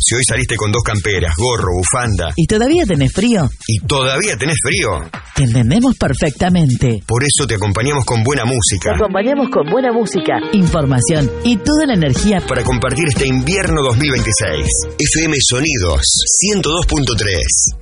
Si hoy saliste con 2 camperas, gorro, bufanda... ¿Y todavía tenés frío? ¿Y todavía tenés frío? Te entendemos perfectamente. Por eso te acompañamos con buena música. Te acompañamos con buena música, información y toda la energía para compartir este invierno 2026. FM Sonidos 102.3.